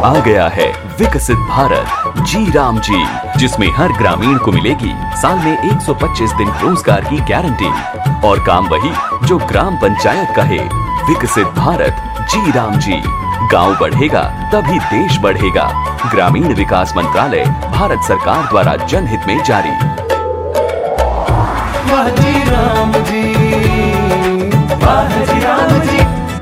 आ गया है विकसित भारत जी राम जी, जिसमें हर ग्रामीण को मिलेगी साल में 125 दिन रोजगार की गारंटी और काम वही जो ग्राम पंचायत कहे। विकसित भारत जी राम जी, गांव बढ़ेगा तभी देश बढ़ेगा। ग्रामीण विकास मंत्रालय, भारत सरकार द्वारा जनहित में जारी। वाह जी राम जी, वाह जी राम जी।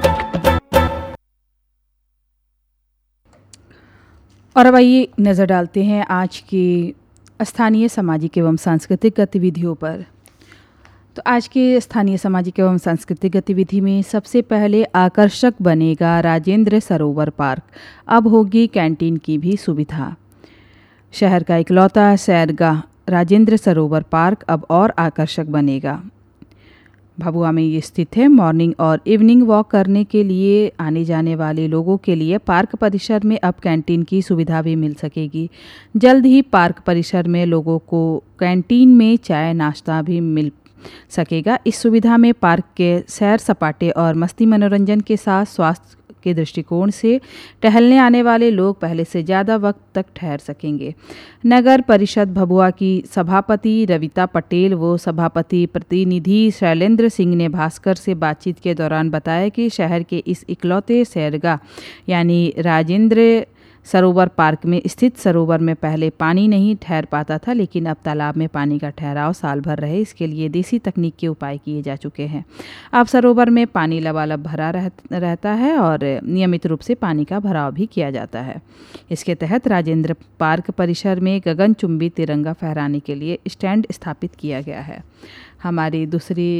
और अब आइए नज़र डालते हैं आज की स्थानीय सामाजिक एवं सांस्कृतिक गतिविधियों पर। तो आज के स्थानीय सामाजिक एवं सांस्कृतिक गतिविधि में सबसे पहले आकर्षक बनेगा राजेंद्र सरोवर पार्क। अब होगी कैंटीन की भी सुविधा। शहर का इकलौता सैरगाह राजेंद्र सरोवर पार्क अब और आकर्षक बनेगा। भभुआ में ये स्थित है। मॉर्निंग और इवनिंग वॉक करने के लिए आने जाने वाले लोगों के लिए पार्क परिसर में अब कैंटीन की सुविधा भी मिल सकेगी। जल्द ही पार्क परिसर में लोगों को कैंटीन में चाय नाश्ता भी मिल सकेगा। इस सुविधा में पार्क के सैर सपाटे और मस्ती मनोरंजन के साथ स्वास्थ्य के दृष्टिकोण से टहलने आने वाले लोग पहले से ज़्यादा वक्त तक ठहर सकेंगे। नगर परिषद भभुआ की सभापति रविता पटेल व सभापति प्रतिनिधि शैलेंद्र सिंह ने भास्कर से बातचीत के दौरान बताया कि शहर के इस इकलौते सैरगाह यानी राजेंद्र सरोवर पार्क में स्थित सरोवर में पहले पानी नहीं ठहर पाता था, लेकिन अब तालाब में पानी का ठहराव साल भर रहे, इसके लिए देसी तकनीक के उपाय किए जा चुके हैं। अब सरोवर में पानी लबालब भरा रहता है और नियमित रूप से पानी का भराव भी किया जाता है। इसके तहत राजेंद्र पार्क परिसर में गगनचुंबी तिरंगा फहराने के लिए स्टैंड स्थापित किया गया है। हमारी दूसरी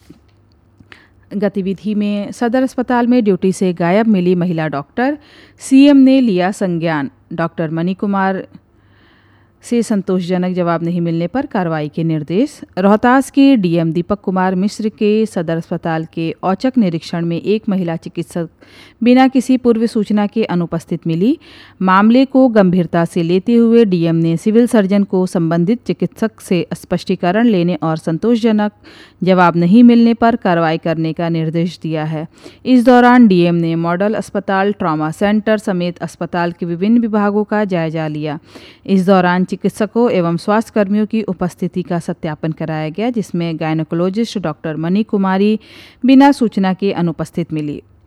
गतिविधि में सदर अस्पताल में ड्यूटी से गायब मिली महिला डॉक्टर, सीएम ने लिया संज्ञान। डॉक्टर मणि कुमार से संतोषजनक जवाब नहीं मिलने पर कार्रवाई के निर्देश। रोहतास के डीएम दीपक कुमार मिश्र के सदर अस्पताल के औचक निरीक्षण में एक महिला चिकित्सक बिना किसी पूर्व सूचना के अनुपस्थित मिली। मामले को गंभीरता से लेते हुए डीएम ने सिविल सर्जन को संबंधित चिकित्सक से स्पष्टीकरण लेने और संतोषजनक जवाब नहीं मिलने पर कार्रवाई करने का निर्देश दिया है। इस दौरान डीएम ने मॉडल अस्पताल, ट्रॉमा सेंटर समेत अस्पताल के विभिन्न विभागों का जायजा लिया। इस दौरान चिकित्सकों एवं स्वास्थ्य कर्मियों की उपस्थिति का सत्यापन कराया गया, जिसमें गायनोकोलॉजिस्ट डॉक्टर मणि कुमारी बिना सूचना के अनुपस्थित मिली।